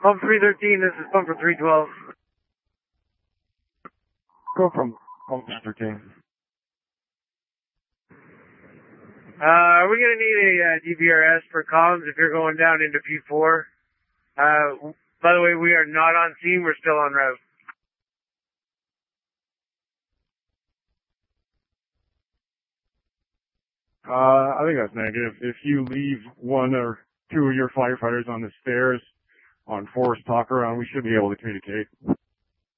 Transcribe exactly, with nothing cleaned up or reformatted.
Pump three thirteen, this is pump for three twelve. Go from pump thirteen. Uh, we're gonna need a uh, D V R S for comms if you're going down into P four. Uh, by the way, we are not on scene, we're still en route. Uh, I think that's negative. If you leave one or two of your firefighters on the stairs on Forest Talk around, we should be able to communicate.